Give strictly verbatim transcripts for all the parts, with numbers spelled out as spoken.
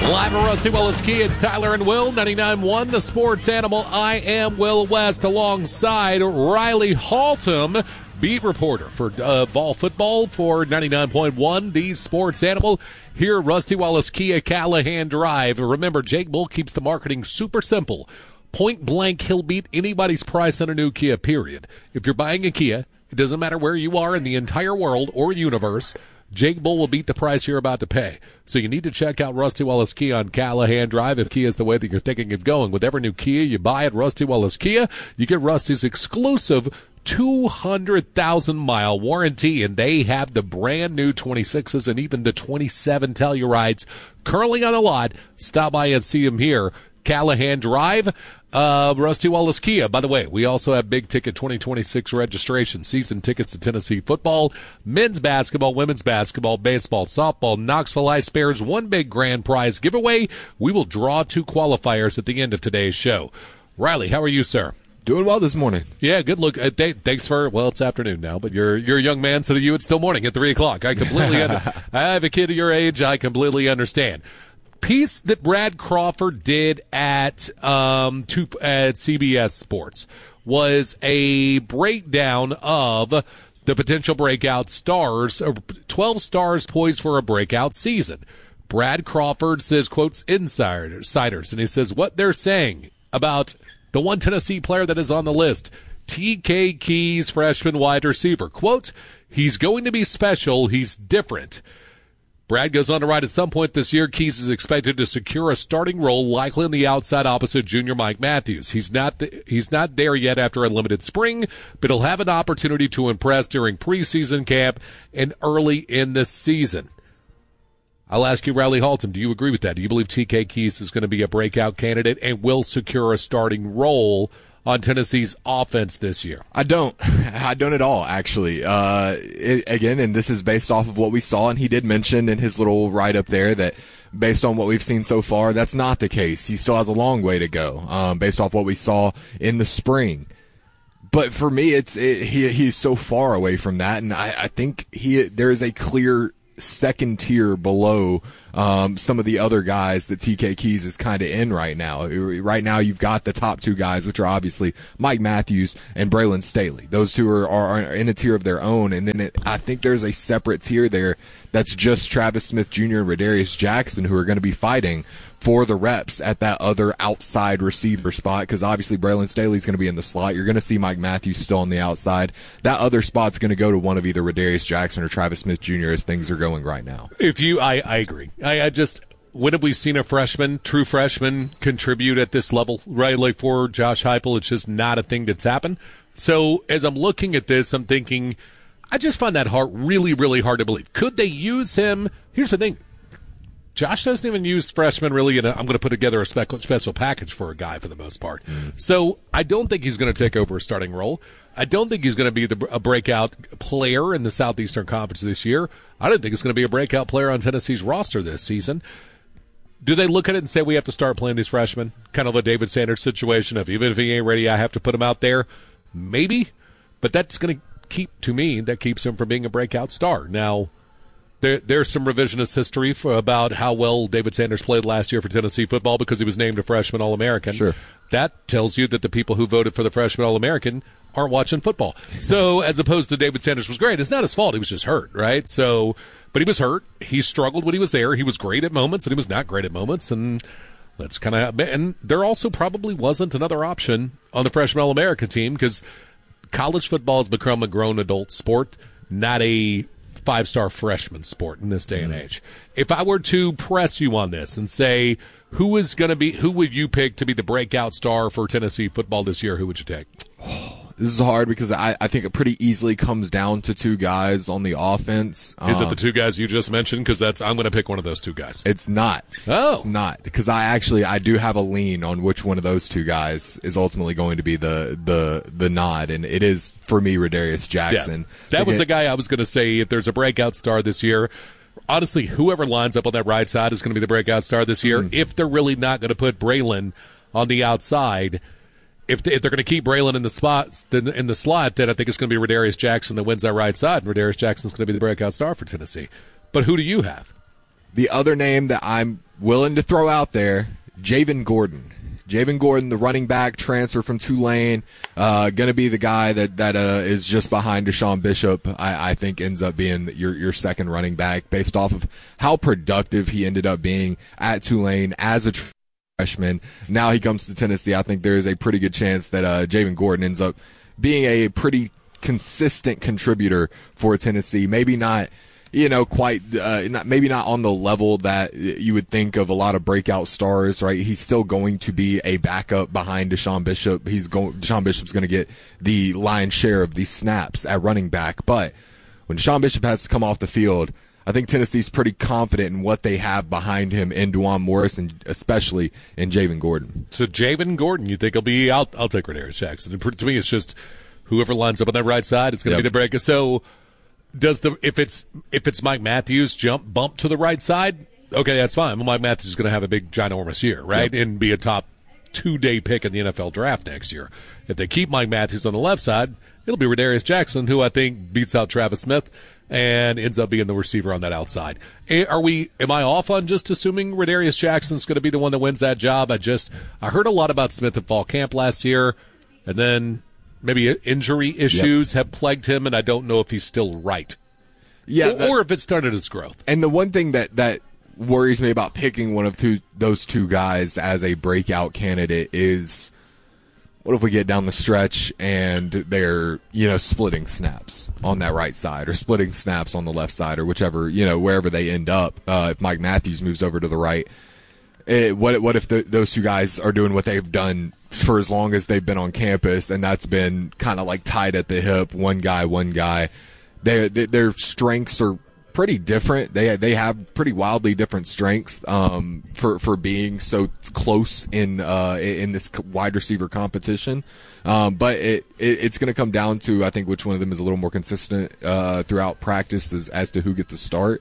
Live at Rusty Wallace Kia, it's Tyler and Will, ninety-nine point one, the sports animal. I am Will West alongside Riley Haltom, beat reporter for uh, ball football for ninety-nine point one, the sports animal. Here at Rusty Wallace Kia, Callahan Drive. Remember, Jake Bull keeps the marketing super simple. Point blank, he'll beat anybody's price on a new Kia, period. If you're buying a Kia, it doesn't matter where you are in the entire world or universe, Jake Bull will beat the price you're about to pay. So you need to check out Rusty Wallace Kia on Callahan Drive if Kia is the way that you're thinking of going. With every new Kia you buy at Rusty Wallace Kia, you get Rusty's exclusive two hundred thousand mile warranty, and they have the brand new twenty-sixes and even the twenty-seven Tellurides currently on the lot. Stop by and see them here. Callahan Drive, uh, Rusty Wallace Kia. By the way, we also have big ticket twenty twenty-six registration, season tickets to Tennessee football, men's basketball, women's basketball, baseball, softball, Knoxville Ice Bears, one big grand prize giveaway. We will draw two qualifiers at the end of today's show. Riley, how are you, sir? Doing well this morning. Yeah, good look. Uh, th- thanks for, well, it's afternoon now, but you're you're a young man, so to you it's still morning at three o'clock. I completely under- I have a kid of your age. I completely understand. Piece that Brad Crawford did at um two, at C B S Sports was a breakdown of the potential breakout stars, twelve stars poised for a breakout season. Brad Crawford says, quotes insiders, and he says what they're saying about the one Tennessee player that is on the list, T K Keys, freshman wide receiver. Quote, he's going to be special. He's different. Brad goes on to write, at some point this year, Keys is expected to secure a starting role, likely on the outside opposite junior Mike Matthews. He's not th- he's not there yet after a limited spring, but he'll have an opportunity to impress during preseason camp and early in the season. I'll ask you, Riley Haltom, do you agree with that? Do you believe T K Keys is going to be a breakout candidate and will secure a starting role on Tennessee's offense this year? I don't. I don't at all, actually. Uh, it, again, and this is based off of what we saw, and he did mention in his little write-up there that based on what we've seen so far, that's not the case. He still has a long way to go, um, based off what we saw in the spring. But for me, it's it, he he's so far away from that, and I, I think he there is a clear second tier below um, some of the other guys that T K Keys is kind of in right now. Right now, you've got the top two guys, which are obviously Mike Matthews and Braylon Staley. Those two are, are in a tier of their own, and then it, I think there's a separate tier there that's just Travis Smith Junior and Radarius Jackson, who are going to be fighting for the reps at that other outside receiver spot, because obviously Braylon Staley's going to be in the slot. You're going to see Mike Matthews still on the outside. That other spot's going to go to one of either Radarius Jackson or Travis Smith Junior as things are going right now. If you, I, I agree. I, I just, when have we seen a freshman, true freshman, contribute at this level, right? Like for Josh Heupel, it's just not a thing that's happened. So as I'm looking at this, I'm thinking, I just find that hard, really, really hard to believe. Could they use him? Here's the thing. Josh doesn't even use freshmen really, and I'm going to put together a special, special package for a guy for the most part. Mm. So I don't think he's going to take over a starting role. I don't think he's going to be the, a breakout player in the Southeastern Conference this year. I don't think it's going to be a breakout player on Tennessee's roster this season. Do they look at it and say we have to start playing these freshmen? Kind of a David Sanders situation of even if he ain't ready, I have to put him out there? Maybe. But that's going to keep, to me, that keeps him from being a breakout star. Now, There, there's some revisionist history for about how well David Sanders played last year for Tennessee football because he was named a freshman All-American. Sure. That tells you that the people who voted for the freshman All-American aren't watching football. So as opposed to David Sanders was great. It's not his fault. He was just hurt, right? So, but he was hurt. He struggled when he was there. He was great at moments, and he was not great at moments. And that's kind of, and there also probably wasn't another option on the freshman All-American team because college football has become a grown adult sport, not a five-star freshman sport in this day and age. If I were to press you on this and say, who is going to be, who would you pick to be the breakout star for Tennessee football this year? Who would you take? This is hard because I, I think it pretty easily comes down to two guys on the offense. Is um, it the two guys you just mentioned? Because that's I'm going to pick one of those two guys. It's not. Oh. It's not. Because I actually, I do have a lean on which one of those two guys is ultimately going to be the the, the nod, and it is, for me, Radarius Jackson. Yeah. That was the guy I was going to say, if there's a breakout star this year, honestly, whoever lines up on that right side is going to be the breakout star this year. Mm. If they're really not going to put Braylon on the outside, If, they, if they're going to keep Braylon in the spot, then in the slot, then I think it's going to be Radarius Jackson that wins that right side, and Radarius Jackson's going to be the breakout star for Tennessee. But who do you have? The other name that I'm willing to throw out there Javen Gordon. Javen Gordon, the running back transfer from Tulane, uh, going to be the guy that, that, uh, is just behind Deshaun Bishop. I, I think ends up being your, your second running back based off of how productive he ended up being at Tulane as a freshman. Now he comes to Tennessee. I think there is a pretty good chance that, uh, Javen Gordon ends up being a pretty consistent contributor for Tennessee. Maybe not, you know, quite, uh, not, maybe not on the level that you would think of a lot of breakout stars, right? He's still going to be a backup behind Deshaun Bishop. He's going, Deshaun Bishop's going to get the lion's share of these snaps at running back. But when Deshaun Bishop has to come off the field, I think Tennessee's pretty confident in what they have behind him in Duan Morris and especially in Javen Gordon. So Javen Gordon, you think he'll be, I'll, I'll take Rodarius Jackson. To me, it's just whoever lines up on that right side, it's going to yep. be the breaker. So, Does the if it's if it's Mike Matthews jump bump to the right side? Okay, that's fine. Well, Mike Matthews is going to have a big ginormous year, right, yep. and be a top two day pick in the N F L draft next year. If they keep Mike Matthews on the left side, it'll be Rodarius Jackson, who I think beats out Travis Smith and ends up being the receiver on that outside. Are we? Am I off on just assuming Rodarius Jackson's going to be the one that wins that job? I just I heard a lot about Smith at fall camp last year, and then. Maybe injury issues yep. have plagued him, and I don't know if he's still right. Yeah, or, that, or if it started his growth. And the one thing that, that worries me about picking one of two, those two guys as a breakout candidate is what if we get down the stretch and they're, you know, splitting snaps on that right side or splitting snaps on the left side or whichever, you know, wherever they end up. Uh, if Mike Matthews moves over to the right, it, what, what if the, those two guys are doing what they've done for as long as they've been on campus, and that's been kind of like tied at the hip, one guy, one guy. They, they, their strengths are pretty different. They they have pretty wildly different strengths um, for for being so close in uh, in this wide receiver competition. Um, but it, it it's going to come down to I think which one of them is a little more consistent uh, throughout practice as, as to who gets the start,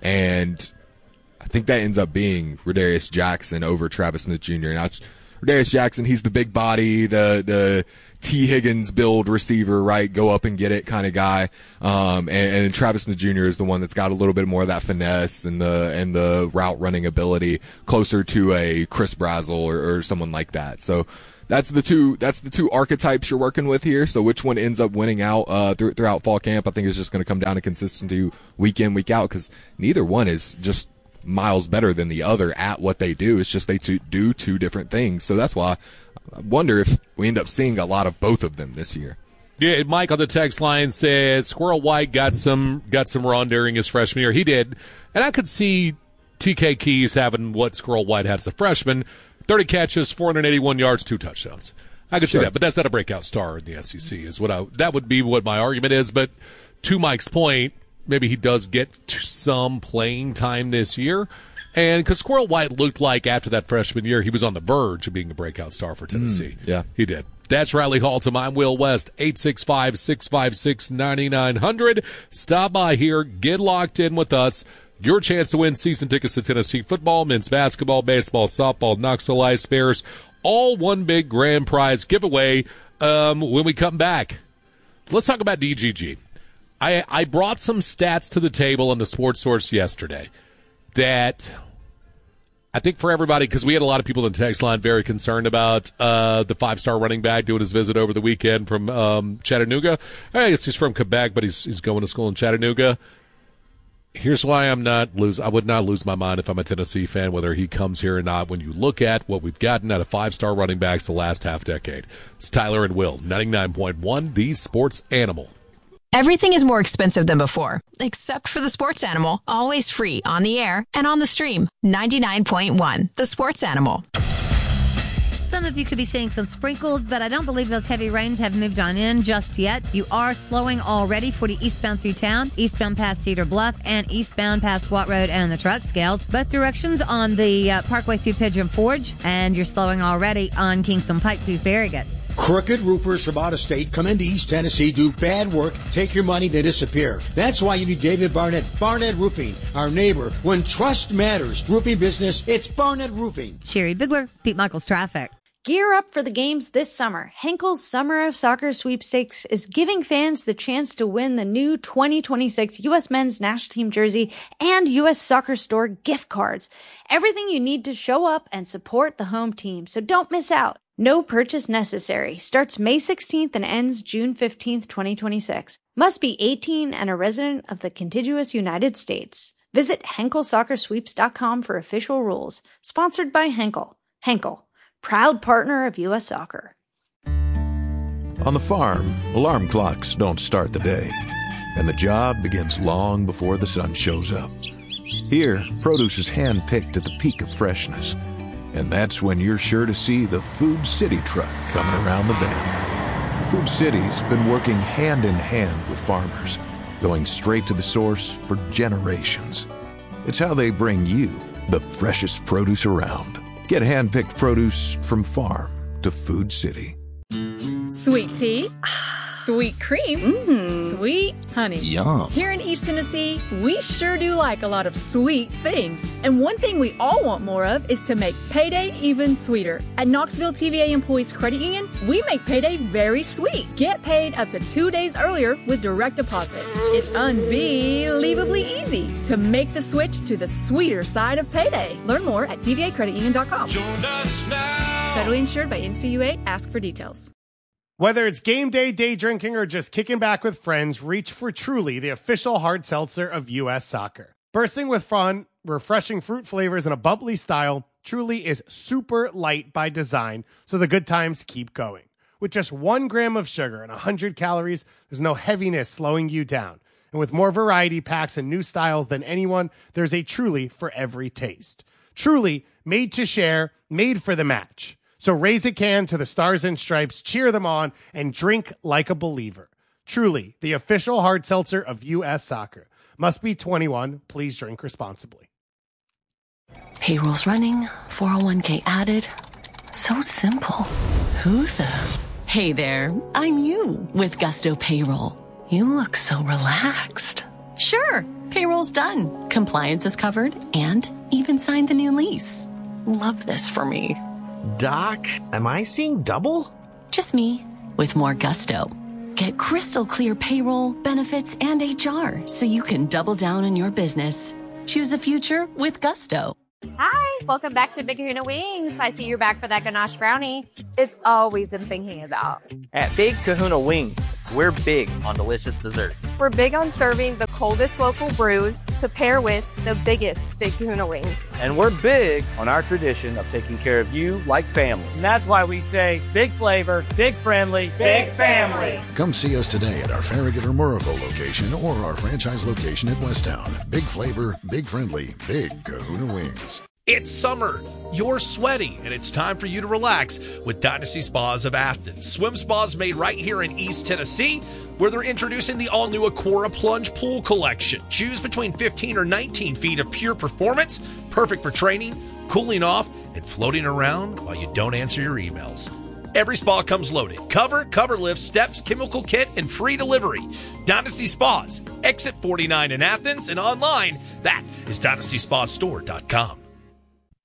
and I think that ends up being Rodarius Jackson over Travis Smith Junior Now, Rodarius Jackson, he's the big body, the the T. Higgins build receiver, right? Go up and get it kind of guy. Um, and, and Travis Smith Junior is the one that's got a little bit more of that finesse and the and the route running ability, closer to a Chris Brazzell or, or someone like that. So that's the two that's the two archetypes you're working with here. So which one ends up winning out uh, th- throughout fall camp, I think is just going to come down to consistency week in, week out, because neither one is just miles better than the other at what they do. It's just they two, do two different things. So that's why I wonder if we end up seeing a lot of both of them this year. Yeah, Mike on the text line says Squirrel White got some got some run during his freshman year. He did. And I could see T K Keys having what Squirrel White had as a freshman. thirty catches, four hundred eighty-one yards, two touchdowns. I could sure. see that, but that's not a breakout star in the S E C is what I that would be what my argument is. But to Mike's point, maybe he does get some playing time this year. And because Squirrel White looked like after that freshman year, he was on the verge of being a breakout star for Tennessee. Mm, yeah. He did. That's Riley Haltom. I'm Will West, eight six five, six five six, nine nine zero zero. Stop by here. Get locked in with us. Your chance to win season tickets to Tennessee football, men's basketball, baseball, softball, Knoxville Ice Bears. All one big grand prize giveaway um, when we come back. Let's talk about D G G. I, I brought some stats to the table on the Sports Source yesterday that I think for everybody, because we had a lot of people in the text line very concerned about uh, the five-star running back doing his visit over the weekend from um, Chattanooga. I guess he's from Quebec, but he's he's going to school in Chattanooga. Here's why I'm not lose. I would not lose my mind if I'm a Tennessee fan, whether he comes here or not. When you look at what we've gotten out of five-star running backs the last half decade, it's Tyler and Will, ninety-nine point one, the Sports Animal. Everything is more expensive than before, except for the Sports Animal, always free on the air and on the stream. ninety-nine point one, the Sports Animal. Some of you could be seeing some sprinkles, but I don't believe those heavy rains have moved on in just yet. You are slowing already for the eastbound through town, eastbound past Cedar Bluff, and eastbound past Watt Road and the truck scales. Both directions on the uh, Parkway through Pigeon Forge, and you're slowing already on Kingston Pike through Farragut. Crooked roofers from out of state come into East Tennessee, do bad work, take your money, they disappear. That's why you need David Barnett. Barnett Roofing, our neighbor. When trust matters, roofing business, it's Barnett Roofing. Sherry Bigler, Pete Michaels Traffic. Gear up for the games this summer. Henkel's Summer of Soccer Sweepstakes is giving fans the chance to win the new twenty twenty-six U S Men's National Team jersey and U S Soccer Store gift cards. Everything you need to show up and support the home team, so don't miss out. No purchase necessary. Starts May sixteenth and ends June fifteenth, twenty twenty-six. Must be eighteen and a resident of the contiguous United States. Visit Henkel Soccer Sweeps dot com for official rules. Sponsored by Henkel. Henkel, proud partner of U S Soccer. On the farm, alarm clocks don't start the day, and the job begins long before the sun shows up. Here, produce is hand-picked at the peak of freshness, and that's when you're sure to see the Food City truck coming around the bend. Food City's been working hand-in-hand with farmers, going straight to the source for generations. It's how they bring you the freshest produce around. Get hand-picked produce from farm to Food City. Sweet tea, sweet cream, mm. sweet honey. Yum. Here in East Tennessee, we sure do like a lot of sweet things. And one thing we all want more of is to make payday even sweeter. At Knoxville T V A Employees Credit Union, we make payday very sweet. Get paid up to two days earlier with direct deposit. It's unbelievably easy to make the switch to the sweeter side of payday. Learn more at T V A credit union dot com. Join us now. Federally insured by N C U A. Ask for details. Whether it's game day, day drinking, or just kicking back with friends, reach for Truly, the official hard seltzer of U S Soccer. Bursting with fun, refreshing fruit flavors, and a bubbly style, Truly is super light by design, so the good times keep going. With just one gram of sugar and one hundred calories, there's no heaviness slowing you down. And with more variety packs and new styles than anyone, there's a Truly for every taste. Truly, made to share, made for the match. So raise a can to the Stars and Stripes, cheer them on, and drink like a believer. Truly, the official hard seltzer of U S Soccer. Must be twenty-one. Please drink responsibly. Payroll's running, four oh one k added. So simple. Who the? Hey there, I'm you with Gusto Payroll. You look so relaxed. Sure, payroll's done. Compliance is covered and even signed the new lease. Love this for me. Doc, am I seeing double? Just me, with more gusto. Get crystal clear payroll, benefits, and H R so you can double down on your business. Choose a future with Gusto. Hi, welcome back to Big Kahuna Wings. I see you're back for that ganache brownie. It's always been thinking about. At Big Kahuna Wings, we're big on delicious desserts. We're big on serving the coldest local brews to pair with the biggest Big Kahuna Wings. And we're big on our tradition of taking care of you like family. And that's why we say big flavor, big friendly, big family. Come see us today at our Farragut or Murrayville location or our franchise location at Westtown. Big flavor, big friendly, Big Kahuna Wings. It's summer. You're sweaty, and it's time for you to relax with Dynasty Spas of Athens. Swim spas made right here in East Tennessee, where they're introducing the all-new Aquara Plunge Pool Collection. Choose between fifteen or nineteen feet of pure performance, perfect for training, cooling off, and floating around while you don't answer your emails. Every spa comes loaded. Cover, cover lift, steps, chemical kit, and free delivery. Dynasty Spas, Exit forty-nine in Athens, and online, that is dynasty spa store dot com.